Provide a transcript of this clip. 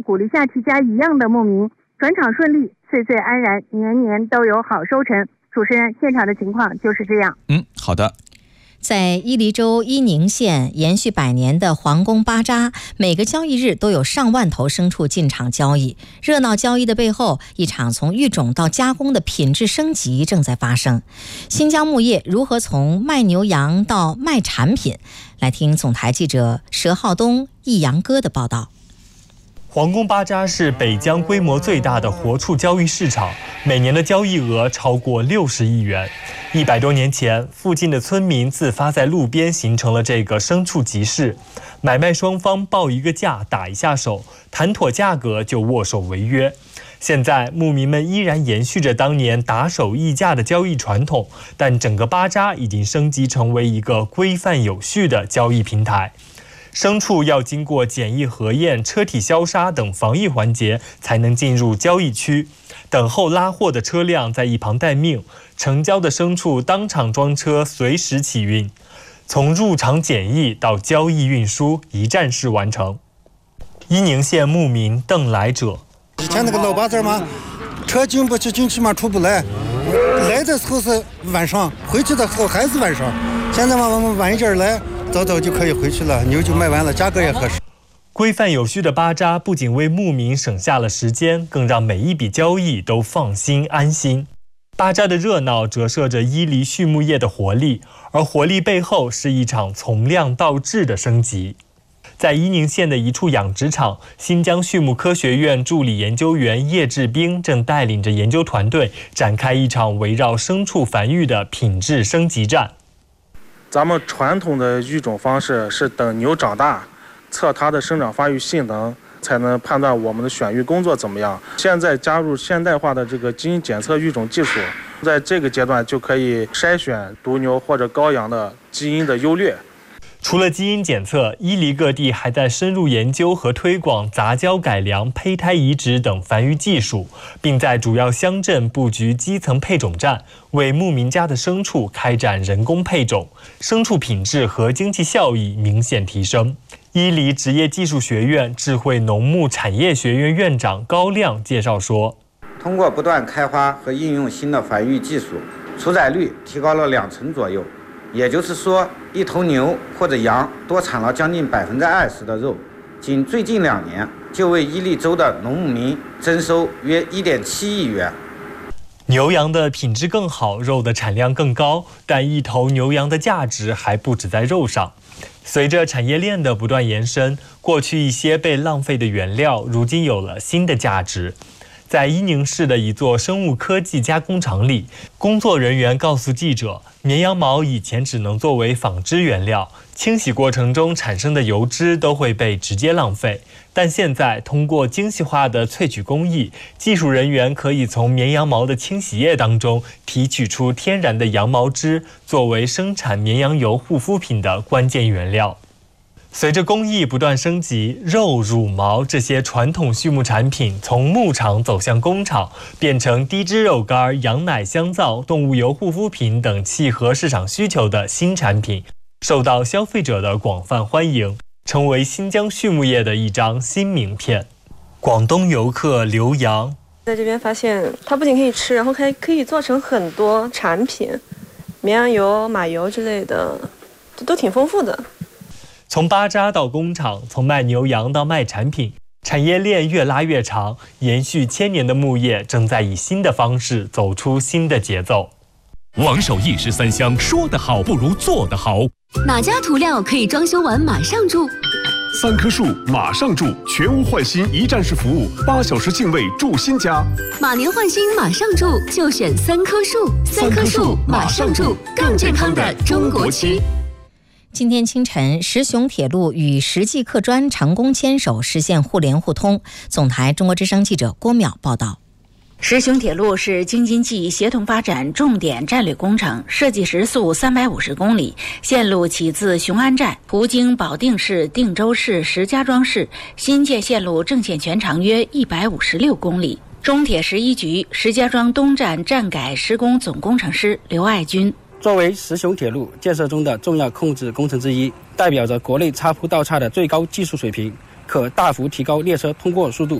鼓励下去家一样的牧民，转场顺利，岁岁安然，年年都有好收成。主持人，现场的情况就是这样。 好的。 在伊犁州伊宁县延续100年的皇宫巴扎，每个交易日都有上万头牲畜进场交易。热闹交易的背后，一场从育种到加工的品质升级正在发生。新疆牧业如何从卖牛羊到卖产品？来听总台记者佘浩东、易阳哥的报道。 皇宫巴扎是北疆规模最大的活畜交易市场，每年的交易额超过60亿元。100多年前，附近的村民自发在路边形成了这个牲畜集市，买卖双方报一个价，打一下手，谈妥价格就握手为约。现在牧民们依然延续着当年打手议价的交易传统，但整个巴扎已经升级成为一个规范有序的交易平台。牲畜要经过检疫核验、车体消杀等防疫环节才能进入交易区，等候拉货的车辆在一旁待命，成交的牲畜当场装车，随时起运。从入场检疫到交易运输，一站式完成。伊宁县牧民邓来者， 以前那个老巴扎嘛，车进不去，进去嘛出不来，来的时候是晚上，回去的时候还是晚上。现在嘛，我们晚一点来，早早就可以回去了，牛就卖完了，价格也合适。 规范有序的巴扎不仅为牧民省下了时间，更让每一笔交易都放心安心。巴扎的热闹折射着伊犁畜牧业的活力，而活力背后是一场从量到质的升级。在伊宁县的一处养殖场，新疆畜牧科学院助理研究员叶志兵正带领着研究团队展开一场围绕牲畜繁育的品质升级战。 咱们传统的育种方式是等牛长大，测它的生长发育性能，才能判断我们的选育工作怎么样。现在加入现代化的这个基因检测育种技术，在这个阶段就可以筛选犊牛或者羔羊的基因的优劣。 除了基因检测，伊犁各地还在深入研究和推广杂交改良、胚胎移植等繁育技术，并在主要乡镇布局基层配种站，为牧民家的牲畜开展人工配种，牲畜品质和经济效益明显提升。伊犁职业技术学院智慧农牧产业学院院长高亮介绍说， 通过不断开发和应用新的繁育技术，出崽率提高了2成左右。也就是说，一头牛或者羊多产了将近20%的肉，仅最近2年就为伊犁州的农牧民增收约1.7亿元。 牛羊的品质更好，肉的产量更高，但一头牛羊的价值还不止在肉上。随着产业链的不断延伸，过去一些被浪费的原料，如今有了新的价值。在伊宁市的一座生物科技加工厂里，工作人员告诉记者，绵羊毛以前只能作为纺织原料，清洗过程中产生的油脂都会被直接浪费。但现在通过精细化的萃取工艺，技术人员可以从绵羊毛的清洗液当中提取出天然的羊毛脂，作为生产绵羊油护肤品的关键原料。随着工艺不断升级，肉、乳毛这些传统畜牧产品从牧场走向工厂，变成低脂肉干、羊奶、香皂、动物油护肤品等契合市场需求的新产品，受到消费者的广泛欢迎，成为新疆畜牧业的一张新名片。广东游客刘洋在这边发现，它不仅可以吃，然后还可以做成很多产品，绵羊油、马油之类的，都挺丰富的。 从巴扎到工厂，从卖牛羊到卖产品，产业链越拉越长，延续1000年的牧业正在以新的方式走出新的节奏。 王守义13香，说得好不如做得好。 哪家涂料可以装修完马上住 ？3棵树马上住，全屋换新一站式服务，8小时净位住新家。 马年换新马上住，就选3棵树。3棵树马上住，更健康的中国区。 今天清晨，石雄铁路与实际客专成功牵手，实现互联互通。总台中国之声记者郭淼报道。 石雄铁路是京津冀协同发展重点战略工程，设计时速350公里，线路起自雄安站，途经保定市、定州市、石家庄市，新建线路正线全长约156公里。中铁11局石家庄东站站改施工总工程师刘爱军。 作为石雄铁路建设中的重要控制工程之一，代表着国内插铺道岔的最高技术水平，可大幅提高列车通过速度，